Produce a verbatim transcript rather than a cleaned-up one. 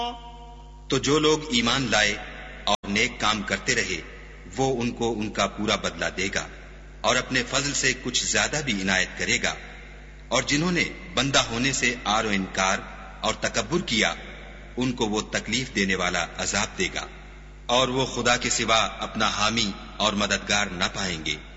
तो जो लोग ईमान लाए और नेक काम करते रहे, वो उनको उनका पूरा बदला देगा और अपने फजल से कुछ ज्यादा भी इनायत करेगा। और जिन्होंने बंदा होने से आरो इनकार और तकब्बुर किया, उनको वो तकलीफ देने वाला अजाब देगा और वो खुदा के सिवा अपना हामी और मददगार न पाएंगे।